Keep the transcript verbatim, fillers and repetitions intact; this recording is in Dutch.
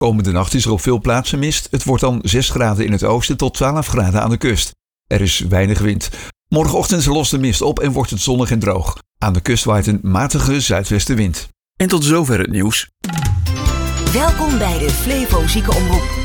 Komende nacht is er op veel plaatsen mist. Het wordt dan zes graden in het oosten tot twaalf graden aan de kust. Er is weinig wind. Morgenochtend lost de mist op en wordt het zonnig en droog. Aan de kust waait een matige zuidwestenwind. En tot zover het nieuws. Welkom bij de Flevo Ziekenomroep.